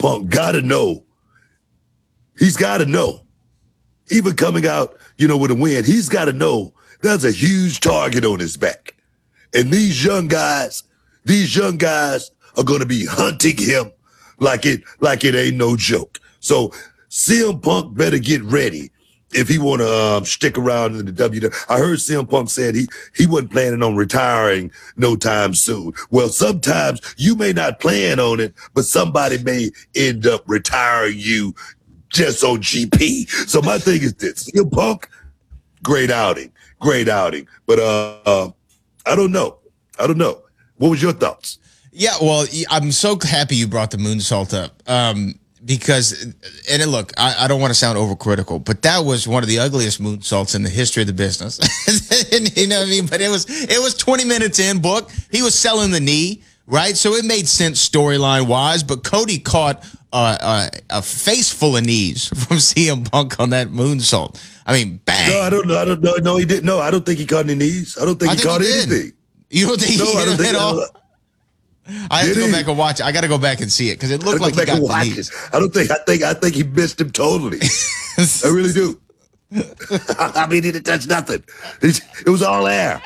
Punk got to know. He's got to know. Even coming out, with a win, he's got to know there's a huge target on his back. And these young guys are going to be hunting him like it ain't no joke. So CM Punk better get ready if he want to stick around in the WWE. I heard CM Punk said he wasn't planning on retiring no time soon. Well, sometimes you may not plan on it, but somebody may end up retiring you just on GP. So my thing is this: CM Punk, great outing. But I don't know. What was your thoughts? Yeah, well, I'm so happy you brought the moonsault up. Because, and look, I don't want to sound overcritical, but that was one of the ugliest moonsaults in the history of the business. You know what I mean? But it was 20 minutes in, book. He was selling the knee, right? So it made sense storyline wise. But Cody caught a face full of knees from CM Punk on that moonsault. I mean, bang. No, I don't know. No, he didn't. No, I don't think he caught any knees. I don't think he caught anything. You don't think he hit him at all? I have to go back and watch it. I got to go back and see it because it looked like he got the knees. I think he missed him totally. I really do. I mean, he didn't touch nothing. It was all air.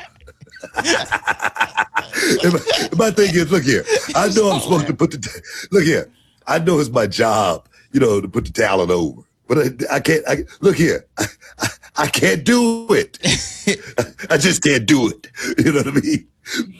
My thing is, look here. I know I'm supposed to look here. I know it's my job, to put the talent over. But I can't. Look here. I can't do it. I just can't do it. You know what I mean?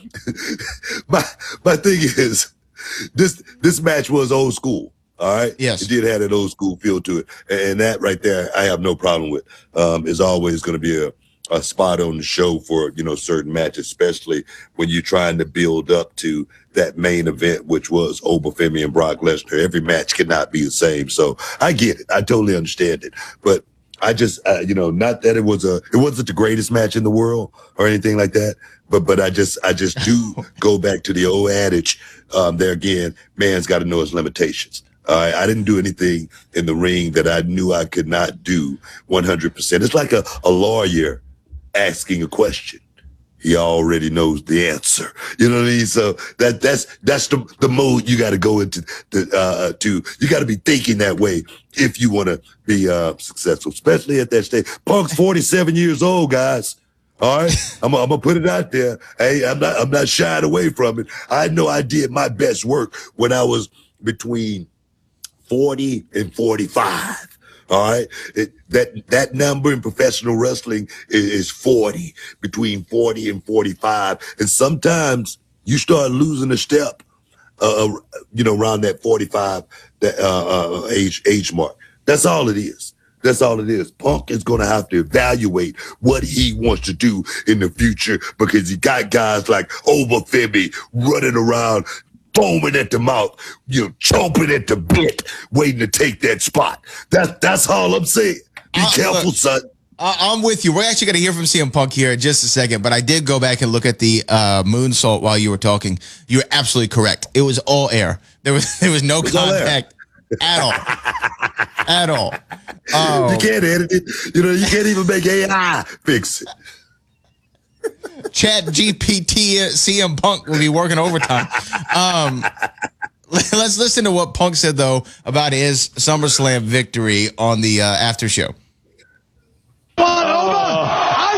My thing is, this match was old school. All right. Yes. It did have that old school feel to it, and that right there, I have no problem with. Is always going to be a spot on the show for certain matches, especially when you're trying to build up to that main event, which was Obafemi and Brock Lesnar. Every match cannot be the same, so I get it. I totally understand it, but I just not that it wasn't the greatest match in the world or anything like that, but I just do go back to the old adage. There again, man's got to know his limitations. I didn't do anything in the ring that I knew I could not do 100%. It's like a lawyer asking a question. He already knows the answer. You know what I mean? So that's the mode you got to go into. You got to be thinking that way if you want to be successful, especially at that stage. Punk's 47 years old, guys. All right, I'm gonna put it out there. Hey, I'm not shying away from it. I know I did my best work when I was between 40 and 45. All right. That number in professional wrestling is 40, between 40 and 45. And sometimes you start losing a step, around that 45, age mark. That's all it is. Punk is going to have to evaluate what he wants to do in the future because he got guys like Obafemi running around, foaming at the mouth, chomping at the bit, waiting to take that spot. That's all I'm saying. Be careful, son. I'm with you. We're actually going to hear from CM Punk here in just a second, but I did go back and look at the moonsault while you were talking. You're absolutely correct. It was all air. There was no contact at all. At all. You can't edit it. You can't even make AI fix it. Chat GPT CM Punk will be working overtime. Let's listen to what Punk said, though, about his SummerSlam victory on the after show. I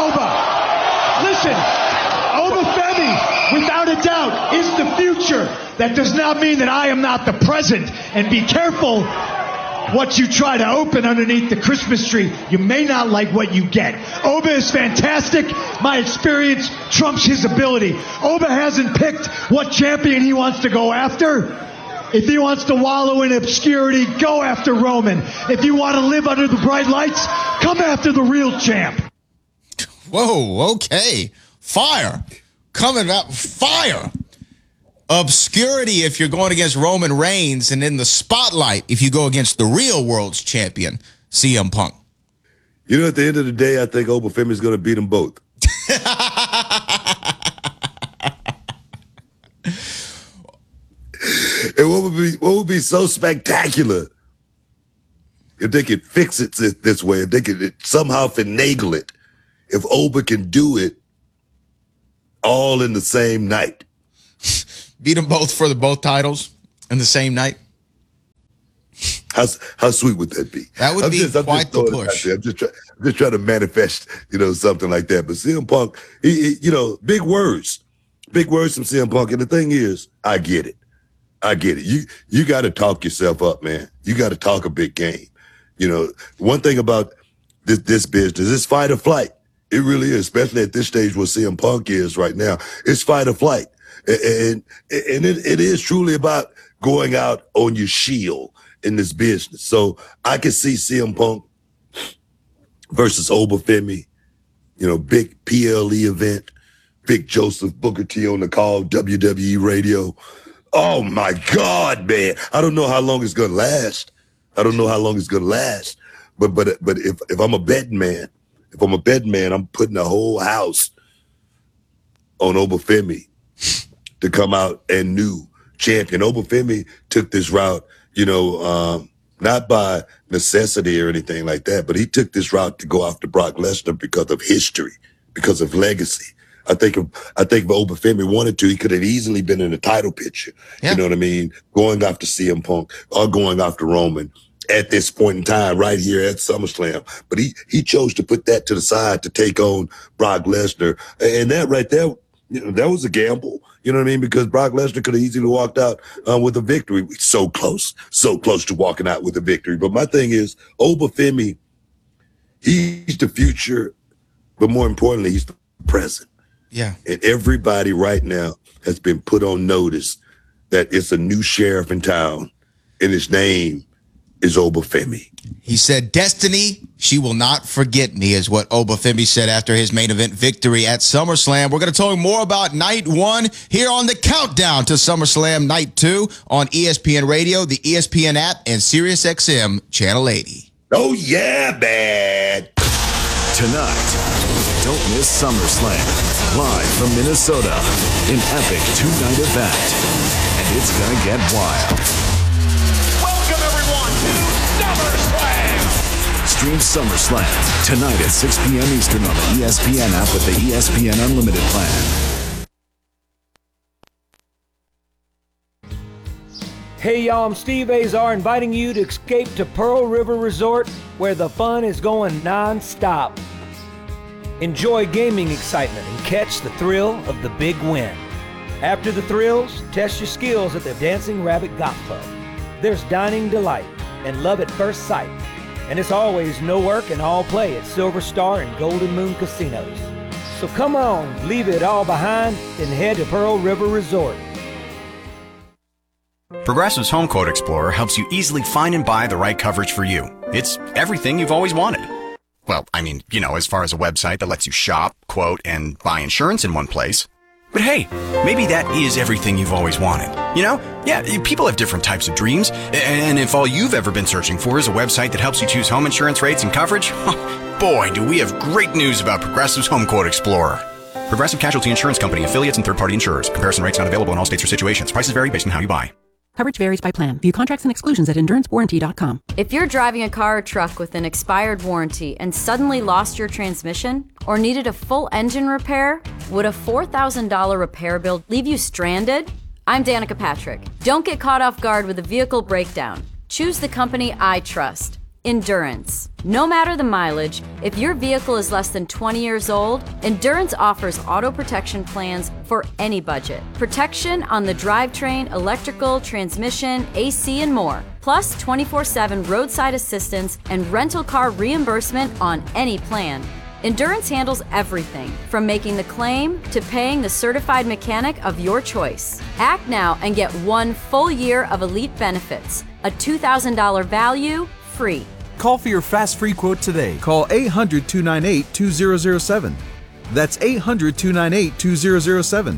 want Oba. Listen, Obafemi, without a doubt, is the future. That does not mean that I am not the present. And be careful what you try to open underneath the Christmas tree. You may not like what you get. Oba is fantastic. My experience trumps his ability. Oba hasn't picked what champion he wants to go after. If he wants to wallow in obscurity, go after Roman. If you want to live under the bright lights, come after the real champ. Whoa, okay. Fire. Coming out, fire. Obscurity if you're going against Roman Reigns, and in the spotlight if you go against the real world's champion, CM Punk. At the end of the day, I think Obafemi is going to beat them both. And what would be so spectacular if they could fix it this way, if they could somehow finagle it, if Oba can do it all in the same night. Beat them both for both titles in the same night. How sweet would that be? That would be quite the push. I'm just trying to manifest, something like that. But CM Punk, he big words from CM Punk. And the thing is, I get it. You got to talk yourself up, man. You got to talk a big game. One thing about this business is fight or flight. It really is, especially at this stage where CM Punk is right now. It's fight or flight. And it is truly about going out on your shield in this business. So I can see CM Punk versus Obafemi, big PLE event, Big Joseph Booker T on the call, WWE radio. Oh my God, man. I don't know how long it's gonna last. But if I'm a betting man, I'm putting the whole house on Obafemi to come out and new champion. Obafemi took this route, not by necessity or anything like that, but he took this route to go after Brock Lesnar because of history, because of legacy. I think if Obafemi wanted to, he could have easily been in a title picture. Yeah. You know what I mean? Going after CM Punk or going after Roman at this point in time, right here at SummerSlam. But he chose to put that to the side to take on Brock Lesnar. And that right there, that was a gamble. You know what I mean? Because Brock Lesnar could have easily walked out with a victory. So close to walking out with a victory. But my thing is, Obafemi, he's the future, but more importantly, he's the present. Yeah. And everybody right now has been put on notice that it's a new sheriff in town, and his name is Obafemi. He said, "Destiny, she will not forget me," is what Obafemi said after his main event victory at SummerSlam. We're going to talk more about Night 1 here on the countdown to SummerSlam Night 2 on ESPN Radio, the ESPN app, and SiriusXM Channel 80. Oh, yeah, man. Tonight, don't miss SummerSlam, live from Minnesota, an epic two-night event, and it's going to get wild. Welcome, everyone, to SummerSlam! Stream SummerSlam tonight at 6 p.m. Eastern on the ESPN app with the ESPN Unlimited plan. Hey y'all, I'm Steve Azar inviting you to escape to Pearl River Resort where the fun is going non-stop. Enjoy gaming excitement and catch the thrill of the big win. After the thrills, test your skills at the Dancing Rabbit Golf Club. There's dining delight and love at first sight. And it's always no work and all play at Silver Star and Golden Moon Casinos. So come on, leave it all behind and head to Pearl River Resort. Progressive's Home Quote Explorer helps you easily find and buy the right coverage for you. It's everything you've always wanted. Well, I mean, as far as a website that lets you shop, quote, and buy insurance in one place. But hey, maybe that is everything you've always wanted. Yeah, people have different types of dreams. And if all you've ever been searching for is a website that helps you choose home insurance rates and coverage, boy, do we have great news about Progressive's Home Quote Explorer. Progressive Casualty Insurance Company, affiliates, and third-party insurers. Comparison rates not available in all states or situations. Prices vary based on how you buy. Coverage varies by plan. View contracts and exclusions at endurancewarranty.com. If you're driving a car or truck with an expired warranty and suddenly lost your transmission or needed a full engine repair, would a $4,000 repair bill leave you stranded? I'm Danica Patrick. Don't get caught off guard with a vehicle breakdown. Choose the company I trust, Endurance. No matter the mileage, if your vehicle is less than 20 years old, Endurance offers auto protection plans for any budget. Protection on the drivetrain, electrical, transmission, AC, and more. Plus 24/7 roadside assistance and rental car reimbursement on any plan. Endurance handles everything, from making the claim to paying the certified mechanic of your choice. Act now and get 1 full year of elite benefits, a $2,000 value, free. Call for your fast free quote today. Call 800-298-2007. That's 800-298-2007.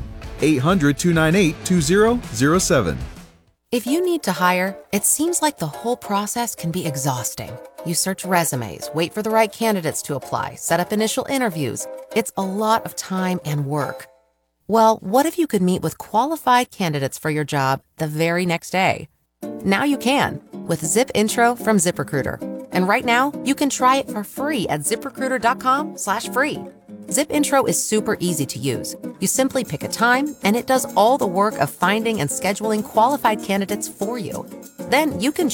800-298-2007. If you need to hire, it seems like the whole process can be exhausting. You search resumes, wait for the right candidates to apply, set up initial interviews. It's a lot of time and work. Well, what if you could meet with qualified candidates for your job the very next day? Now you can with Zip Intro from ZipRecruiter. And right now, you can try it for free at ZipRecruiter.com/free. Zip Intro is super easy to use. You simply pick a time, and it does all the work of finding and scheduling qualified candidates for you. Then you can